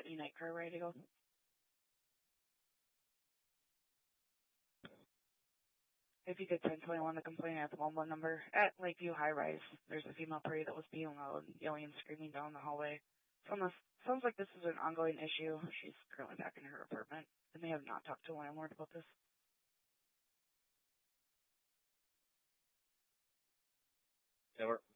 Whitney Night Car ready to go. If you could 1021 the complaint at the mobile number at Lakeview High Rise. There's a female party that was being loud, yelling and screaming down the hallway. Sounds like this is an ongoing issue. She's currently back in her apartment, and they have not talked to the landlord about this. Yeah,